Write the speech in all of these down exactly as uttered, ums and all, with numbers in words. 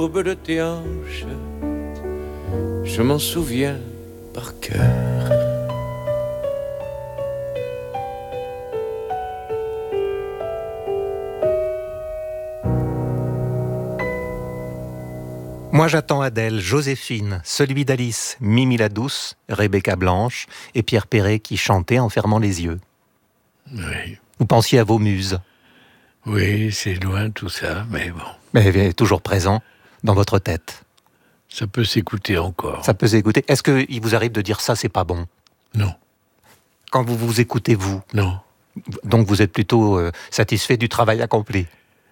Aube de tes hanches, je m'en souviens par cœur. Moi j'attends Adèle, Joséphine, celui d'Alice, Mimi la douce, Rebecca Blanche et Pierre Perret qui chantaient en fermant les yeux. Oui. Vous pensiez à vos muses. Oui, c'est loin tout ça, mais bon. Mais elle est toujours présent dans votre tête. Ça peut s'écouter encore. Ça peut s'écouter. Est-ce qu'il vous arrive de dire ça, c'est pas bon? Non. Quand vous vous écoutez, vous? Non. Donc vous êtes plutôt euh, satisfait du travail accompli?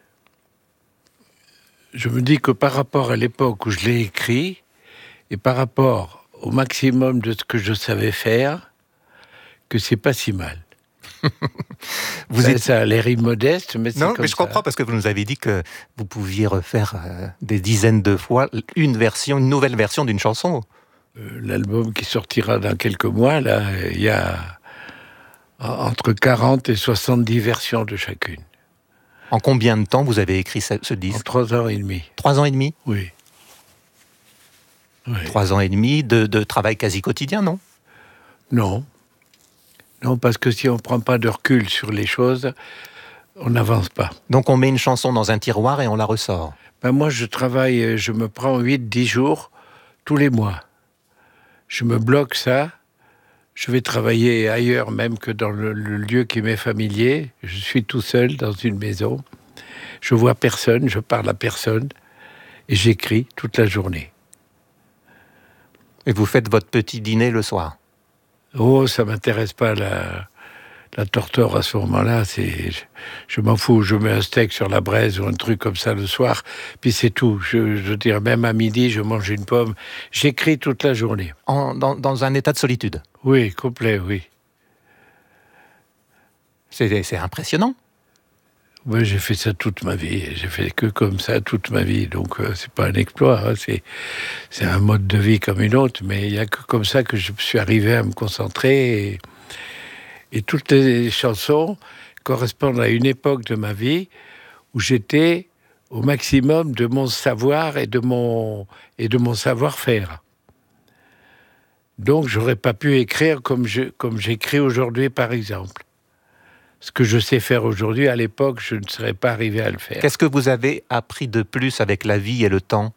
Je me dis que par rapport à l'époque où je l'ai écrit, et par rapport au maximum de ce que je savais faire, que c'est pas si mal. Vous ça, êtes... ça a l'air immodeste, mais c'est non, comme mais je ça. comprends parce que vous nous avez dit que vous pouviez refaire euh, des dizaines de fois une version, une nouvelle version d'une chanson. Euh, l'album qui sortira dans quelques mois, là, il y a entre quarante et soixante-dix versions de chacune. En combien de temps vous avez écrit ce, ce disque? En trois ans et demi. Trois ans et demi? Oui. oui. Trois ans et demi de, de travail quasi quotidien, non? Non. Non, parce que si on ne prend pas de recul sur les choses, on n'avance pas. Donc on met une chanson dans un tiroir et on la ressort? Ben moi, je travaille, je me prends huit dix jours tous les mois. Je me bloque ça. Je vais travailler ailleurs même que dans le, le lieu qui m'est familier. Je suis tout seul dans une maison. Je vois personne, je parle à personne. Et j'écris toute la journée. Et vous faites votre petit dîner le soir? Oh, ça m'intéresse pas la, la torture à ce moment-là. C'est, je, je m'en fous. Je mets un steak sur la braise ou un truc comme ça le soir. Puis c'est tout. Je, je veux dire, même à midi, je mange une pomme. J'écris toute la journée. En, dans, dans un état de solitude? Oui, complet, oui. C'est, c'est impressionnant. Oui, j'ai fait ça toute ma vie. J'ai fait que comme ça toute ma vie. Donc, euh, c'est pas un exploit. Hein. C'est, c'est un mode de vie comme une autre. Mais il y a que comme ça que je suis arrivé à me concentrer. Et, et toutes les chansons correspondent à une époque de ma vie où j'étais au maximum de mon savoir et de mon, et de mon savoir-faire. Donc, j'aurais pas pu écrire comme, je, comme j'écris aujourd'hui, par exemple. Ce que je sais faire aujourd'hui, à l'époque, je ne serais pas arrivé à le faire. Qu'est-ce que vous avez appris de plus avec la vie et le temps?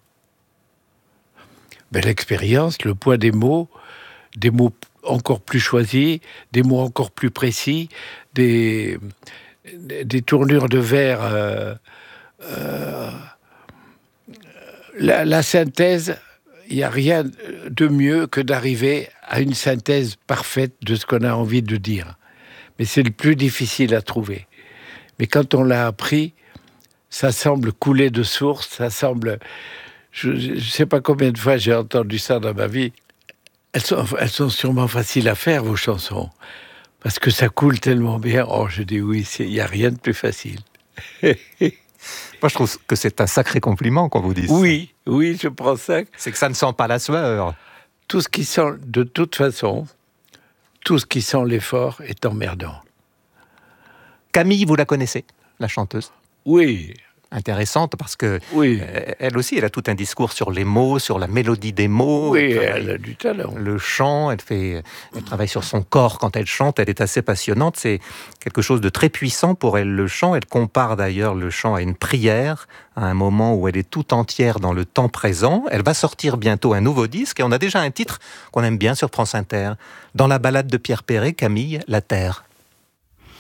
Ben, l'expérience, le poids des mots, des mots encore plus choisis, des mots encore plus précis, des, des tournures de vers. Euh, euh, la, la synthèse, il n'y a rien de mieux que d'arriver à une synthèse parfaite de ce qu'on a envie de dire. Mais c'est le plus difficile à trouver. Mais quand on l'a appris, ça semble couler de source, ça semble... Je ne sais pas combien de fois j'ai entendu ça dans ma vie. Elles sont, elles sont sûrement faciles à faire, vos chansons, parce que ça coule tellement bien. Oh, je dis oui, il n'y a rien de plus facile. Moi, je trouve que c'est un sacré compliment qu'on vous dise. Oui, oui, je prends ça. C'est que ça ne sent pas la sueur. Tout ce qui sent, de toute façon... Tout ce qui sent l'effort est emmerdant. Camille, vous la connaissez, la chanteuse? Oui. Intéressante parce que oui. elle aussi, elle a tout un discours sur les mots, sur la mélodie des mots. Oui, elle, elle a du talent. Le chant, elle fait, elle travaille sur son corps quand elle chante. Elle est assez passionnante. C'est quelque chose de très puissant pour elle, le chant. Elle compare d'ailleurs le chant à une prière, à un moment où elle est tout entière dans le temps présent. Elle va sortir bientôt un nouveau disque et on a déjà un titre qu'on aime bien sur France Inter. Dans la ballade de Pierre Perret, Camille, La Terre.